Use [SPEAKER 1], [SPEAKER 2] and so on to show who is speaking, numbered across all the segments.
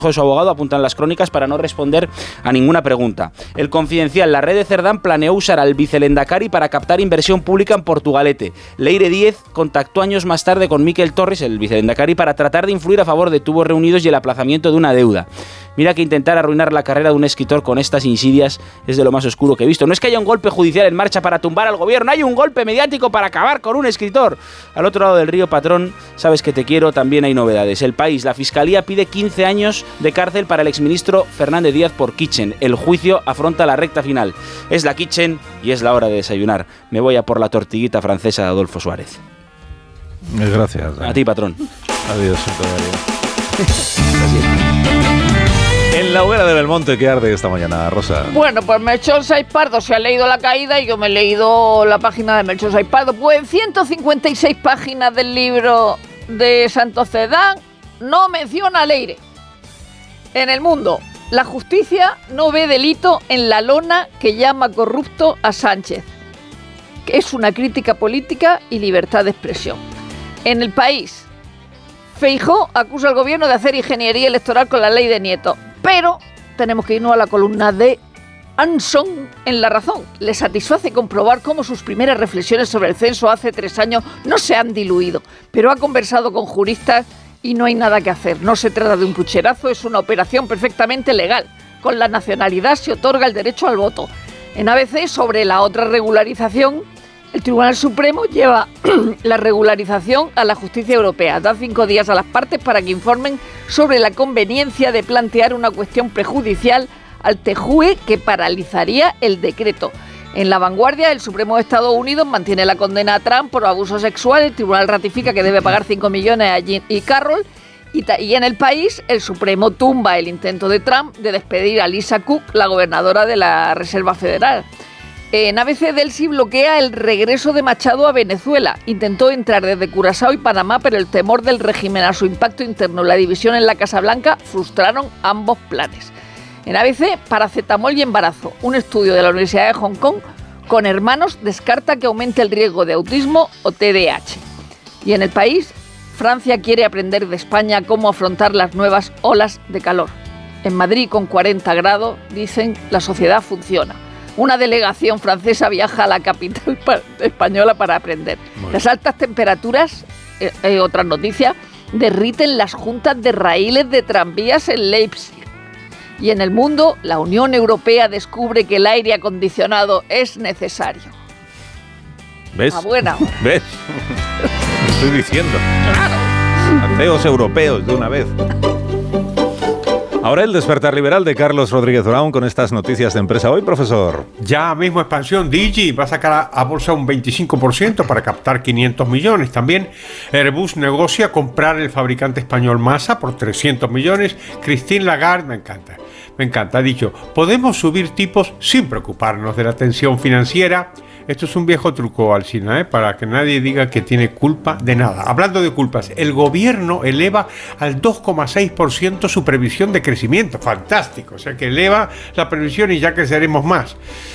[SPEAKER 1] de su abogado, apuntan las crónicas, para no responder a ninguna pregunta. El Confidencial: la red de Cerdán planeó usar al vicelendakari para captar inversión pública en Portugalete. Leire Díez contactó años más tarde con Miquel Torres, el vicelendakari, para tratar de influir a favor de tubos reunidos y el aplazamiento de una deuda. Mira que intentar arruinar la carrera de un escritor con estas insidias es de lo más oscuro que he visto. No es que haya un golpe judicial en marcha para tumbar al gobierno, hay un golpe mediático para acabar con un escritor. Al otro lado del río, patrón, sabes que te quiero, también hay novedades. El País: la Fiscalía pide 15 años de cárcel para el exministro Fernández Díaz por Kitchen. El juicio afronta la recta final. Es la Kitchen y es la hora de desayunar. Me voy a por la tortillita francesa de Adolfo Suárez.
[SPEAKER 2] Gracias.
[SPEAKER 1] A ti, patrón.
[SPEAKER 2] Adiós, En la hoguera de Belmonte, ¿qué arde esta mañana, Rosa?
[SPEAKER 3] Bueno, pues Melchor Sáiz Pardo se ha leído La caída y yo me he leído la página de Melchor Sáiz Pardo. Pues en 156 páginas del libro de Santos Cerdán no menciona a Leire. En El Mundo: la justicia no ve delito en la lona que llama corrupto a Sánchez, que es una crítica política y libertad de expresión. En El País: Feijóo acusa al gobierno de hacer ingeniería electoral con la ley de Nieto. Pero tenemos que irnos a la columna de Anson en La Razón. Le satisface comprobar cómo sus primeras reflexiones sobre el censo hace 3 años no se han diluido, pero ha conversado con juristas y no hay nada que hacer. No se trata de un pucherazo, es una operación perfectamente legal. Con la nacionalidad se otorga el derecho al voto. En ABC, sobre la otra regularización, el Tribunal Supremo lleva la regularización a la justicia europea. Da 5 días a las partes para que informen sobre la conveniencia de plantear una cuestión prejudicial al TJUE que paralizaría el decreto. En La Vanguardia: el Supremo de Estados Unidos mantiene la condena a Trump por abuso sexual. El tribunal ratifica que debe pagar 5 millones a Jean y Carroll. Y en El País: el Supremo tumba el intento de Trump de despedir a Lisa Cook, la gobernadora de la Reserva Federal. En ABC, Delcy bloquea el regreso de Machado a Venezuela. Intentó entrar desde Curazao y Panamá, pero el temor del régimen a su impacto interno y la división en la Casa Blanca frustraron ambos planes. En ABC, paracetamol y embarazo. Un estudio de la Universidad de Hong Kong con hermanos descarta que aumente el riesgo de autismo o TDAH. Y en El País: Francia quiere aprender de España cómo afrontar las nuevas olas de calor. En Madrid, con 40 grados, dicen, la sociedad funciona. Una delegación francesa viaja a la capital española para aprender. Las altas temperaturas, otra noticia, derriten las juntas de raíles de tranvías en Leipzig. Y en El Mundo: la Unión Europea descubre que el aire acondicionado es necesario.
[SPEAKER 2] ¿Ves?
[SPEAKER 3] A buena hora.
[SPEAKER 2] ¿Ves? Lo estoy diciendo.
[SPEAKER 3] Claro.
[SPEAKER 2] Ateos europeos de una vez. Ahora el despertar liberal de Carlos Rodríguez Brown con estas noticias de Empresa Hoy, profesor.
[SPEAKER 4] Ya mismo expansión, Digi va a sacar a bolsa un 25% para captar 500 millones. También Airbus negocia comprar el fabricante español Masa por 300 millones. Christine Lagarde, me encanta, ha dicho: podemos subir tipos sin preocuparnos de la tensión financiera. Esto es un viejo truco, Alsina, para que nadie diga que tiene culpa de nada. Hablando de culpas, el gobierno eleva al 2,6% su previsión de crecimiento. Fantástico, o sea que eleva la previsión y ya creceremos más.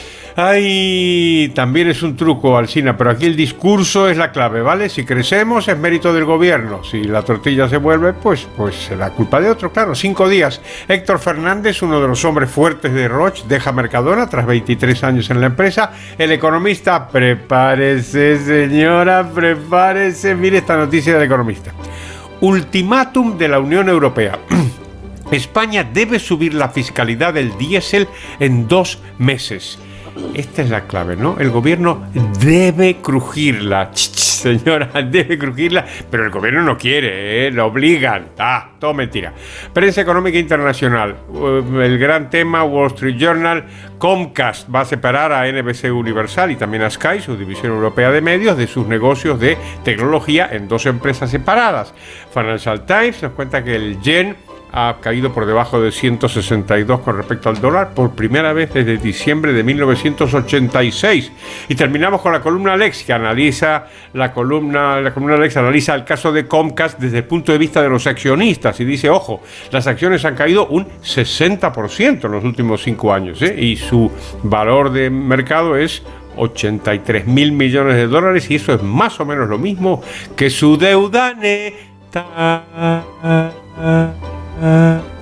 [SPEAKER 4] Ay, también es un truco, Alsina, pero aquí el discurso es la clave, ¿vale? Si crecemos es mérito del gobierno. Si la tortilla se vuelve, pues será culpa de otro, claro. 5 días. Héctor Fernández, uno de los hombres fuertes de Roche, deja Mercadona tras 23 años en la empresa. El Economista: prepárese, señora, prepárese. Mire esta noticia del Economista. Ultimátum de la Unión Europea. España debe subir la fiscalidad del diésel en 2 meses. Esta es la clave, ¿no? El gobierno debe crujirla. Señora, debe crujirla, pero el gobierno no quiere, lo obligan. Todo mentira. Prensa económica internacional. El gran tema, Wall Street Journal: Comcast va a separar a NBC Universal y también a Sky, su división europea de medios, de sus negocios de tecnología en 2 empresas separadas. Financial Times nos cuenta que el yen ha caído por debajo de 162 con respecto al dólar por primera vez desde diciembre de 1986. Y terminamos con la columna Lex, que analiza la columna Lex analiza el caso de Comcast desde el punto de vista de los accionistas y dice: ojo, las acciones han caído un 60% en los últimos 5 años, y su valor de mercado es 83.000 millones de dólares, y eso es más o menos lo mismo que su deuda neta.